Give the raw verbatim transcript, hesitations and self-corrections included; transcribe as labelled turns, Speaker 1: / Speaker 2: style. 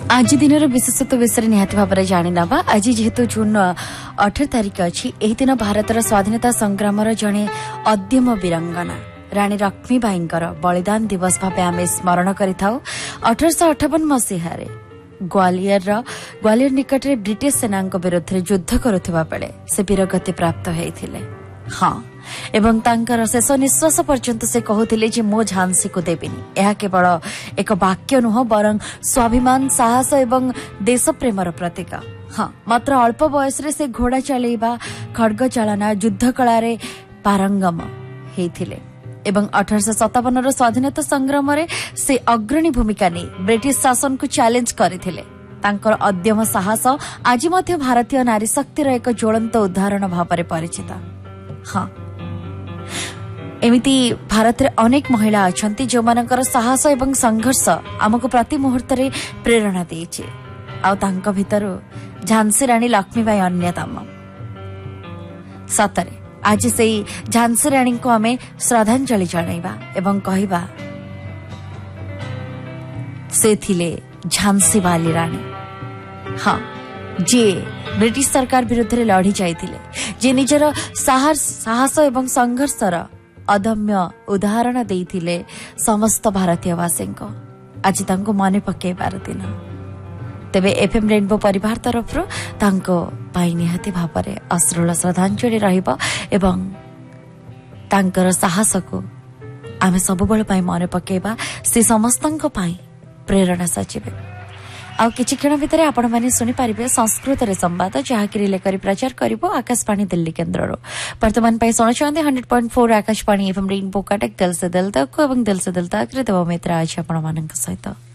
Speaker 1: आज दिन विशेषत्व विषय निहाती भाव में जाणी नवा। आज जेहेतु जून अठारह तारिख अच्छी एही दिन भारतर स्वाधीनता संग्राम जड़े अद्यम वीरांगना राणी लक्ष्मीबाई बलिदान दिवस भाव आम स्मरण करिथाउ। अठारश अठावन मसीह ग्वालियर ग्वालियर निकट में ब्रिटिश सेना विरुद्ध युद्ध करुवा बेले से वीरगति प्राप्त होते। हाँ एवं तांकर शेष निश्वास पर्यंत से कहते जे मो झांसी को देविनी। यह केवल एक वाक्य नुह बरं स्वाभिमान साहस एवं देश प्रेमर प्रतीक। हाँ मात्र अल्प बयस से घोड़ा चलैबा खड्ग चालना युद्ध कला पारंगम होते एवं अठारश सतावन स्वाधीनता संग्राम से अग्रणी भूमिका नहीं ब्रिटिश शासन को चैलेंज करथिले। तांकर अद्यम साहस आज मध्य भारतीय नारी शक्तिर एक ज्वलंत उदाहरण भाव में परिचित। हाँ एमिति भारत रे अनेक महिला अछंती जो मानकर साहस एवं संघर्ष आमको प्रति मुहूर्त रे प्रेरणा देछि। आ तांका भितर झांसी रानी लक्ष्मीबाई अन्यतम। सतरे आज से झांसी रानी को आमे श्रद्धांजलि जणाइबा एवं कहबा से थिले झांसी वाली रानी। हाँ जे ब्रिटिश सरकार विरुद्ध लड़ी जाइथिले, जे निजर साहस साहस एवं संघर्षर अदम्य उदाहरण देइथिले समस्त भारतीयवासी को आज तांको मने पकेबार दिन। तेबे एफएम रेनबो परिवार तरफ तांको पाई निहाती भावरे अश्रुल श्रद्धांजलि रहिबो एवं तांकर साहस को आमे सबुबल पाई मने पकेबा से समस्तंको पाई प्रेरणा सचिबे। आ किछि क्षण भितर आपण माने सुनि पारिबे संस्कृत रे संवाद जहाकि रिले करी प्रचार करिवो आकाशवाणी दिल्ली केन्द्ररो। वर्तमान पाई सुनछन्ते hundred point four Akashvani FM rainbow Cuttack दिल से दिल तक एवं दिल से दिल तक रे देव मित्र आज आपण मानक सहित।